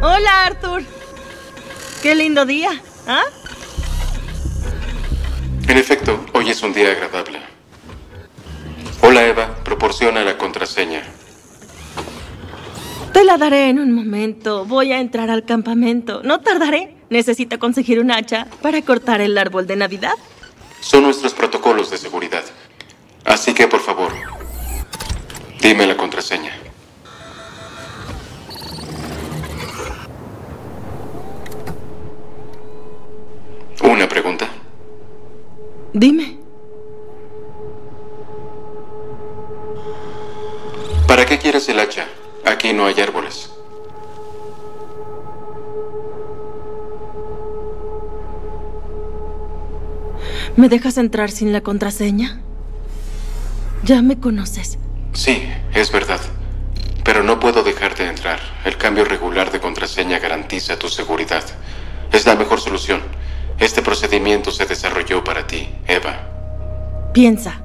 Hola, Arthur. Qué lindo día, ¿ah? En efecto, hoy es un día agradable. Hola, Eva. Proporciona la contraseña. Te la daré en un momento. Voy a entrar al campamento. No tardaré. Necesito conseguir un hacha para cortar el árbol de Navidad. Son nuestros protocolos de seguridad. Así que, por favor, dime la contraseña. ¿Una pregunta? Dime. ¿Para qué quieres el hacha? Aquí no hay árboles. ¿Me dejas entrar sin la contraseña? Ya me conoces. Sí, es verdad. Pero no puedo dejarte entrar. El cambio regular de contraseña garantiza tu seguridad. Es la mejor solución. Este procedimiento se desarrolló para ti, Eva. Piensa.